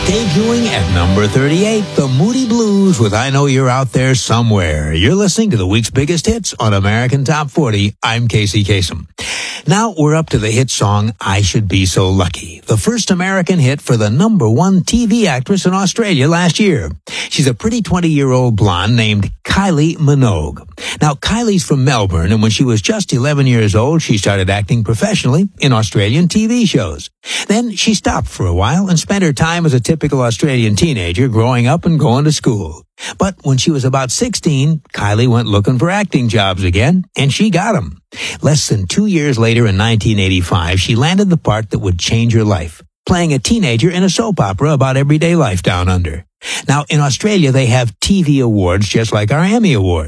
Debuting at number 38, The Moody Blues with I Know You're Out There Somewhere. You're listening to the week's biggest hits on American Top 40. I'm Casey Kasem. Now we're up to the hit song, I Should Be So Lucky, the first American hit for the number one TV actress in Australia last year. She's a pretty 20-year-old blonde named Kylie Minogue. Now, Kylie's from Melbourne, and when she was just 11 years old, she started acting professionally in Australian TV shows. Then she stopped for a while and spent her time as a typical Australian teenager growing up and going to school. But when she was about 16, Kylie went looking for acting jobs again, and she got them. Less than 2 years later in 1985, she landed the part that would change her life, playing a teenager in a soap opera about everyday life down under. Now, in Australia, they have TV awards just like our Emmy Awards.